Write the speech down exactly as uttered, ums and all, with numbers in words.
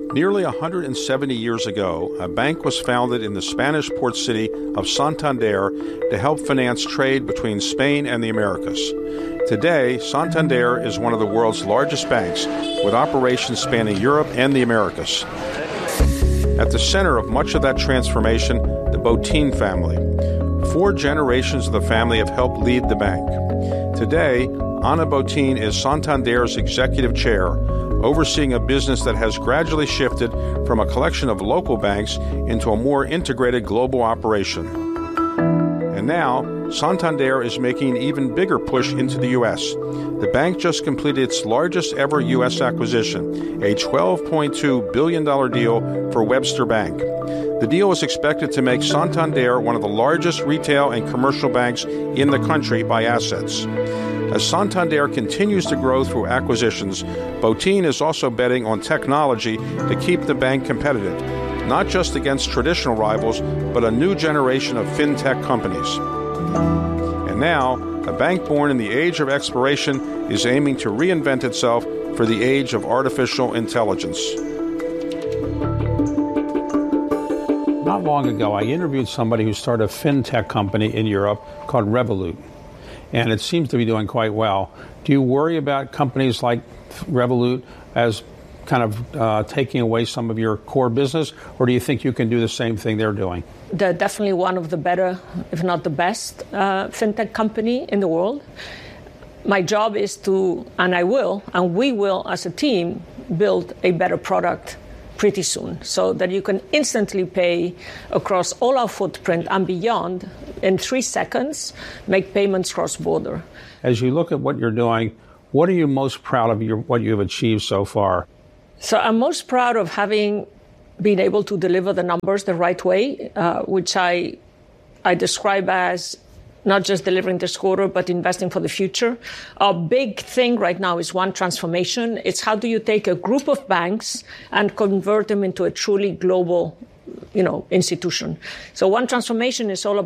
Nearly one hundred seventy years ago, a bank was founded in the Spanish port city of Santander to help finance trade between Spain and the Americas. Today, Santander is one of the world's largest banks, with operations spanning Europe and the Americas. At the center of much of that transformation, the Botín family. Four generations of the family have helped lead the bank. Today, Ana Botín is Santander's executive chair, overseeing a business that has gradually shifted from a collection of local banks into a more integrated global operation. And now, Santander is making an even bigger push into the U S. The bank just completed its largest ever U S acquisition, a twelve point two billion dollars deal for Webster Bank. The deal is expected to make Santander one of the largest retail and commercial banks in the country by assets. As Santander continues to grow through acquisitions, Botín is also betting on technology to keep the bank competitive, not just against traditional rivals, but a new generation of fintech companies. And now, a bank born in the age of exploration is aiming to reinvent itself for the age of artificial intelligence. Not long ago, I interviewed somebody who started a fintech company in Europe called Revolut, and it seems to be doing quite well. Do you worry about companies like Revolut as kind of uh, taking away some of your core business, or do you think you can do the same thing they're doing? They're definitely one of the better, if not the best, uh, fintech company in the world. My job is to, and I will, and we will as a team, build a better product pretty soon so that you can instantly pay across all our footprint and beyond in three seconds, make payments cross-border. As you look at what you're doing, what are you most proud of your, what you've achieved so far? So I'm most proud of having been able to deliver the numbers the right way, uh, which I I describe as not just delivering this quarter, but investing for the future. Our big thing right now is one transformation. It's how do you take a group of banks and convert them into a truly global, you know, institution. So one transformation is all about